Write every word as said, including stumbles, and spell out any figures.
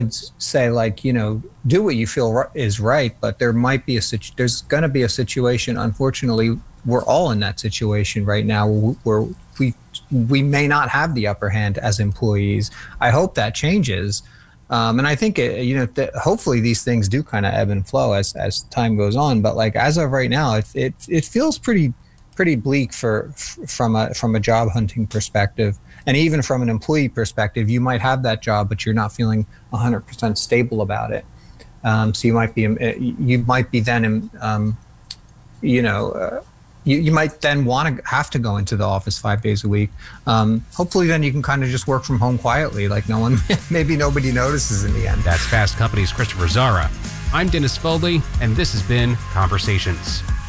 say, like, you know, do what you feel is right, but there might be a there's going to be a situation. Unfortunately, we're all in that situation right now where we we may not have the upper hand as employees. I hope that changes, um, and I think it, you know, th hopefully these things do kind of ebb and flow as as time goes on. But like as of right now, it it it feels pretty pretty bleak for from a from a job hunting perspective. And even from an employee perspective, you might have that job, but you're not feeling one hundred percent stable about it. Um, so you might be, you might be then, um, you know, uh, you, you might then want to have to go into the office five days a week. Um, hopefully then you can kind of just work from home quietly, like no one, maybe nobody notices in the end. That's Fast Company's Christopher Zara. I'm Dennis Foley, and this has been Conversations.